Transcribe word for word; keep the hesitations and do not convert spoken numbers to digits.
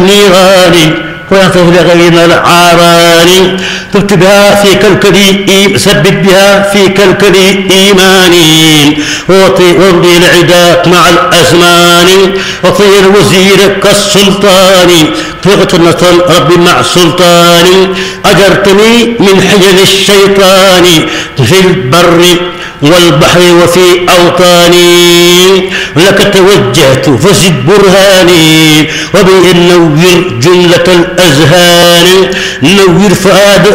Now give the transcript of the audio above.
النيران وينصف لغيرنا العاران تبت بها في كالكلي ثبت بها في كالكلي إيماني وامضي العداء مع الأزمان وطير وزيرك كالسلطان طلقت النصر ربي مع سلطاني أجرتني من حجل الشيطان في البر والبحر وفي أوطاني لك توجهت فزد برهاني وبه نور جملة الأذهان نور فؤاد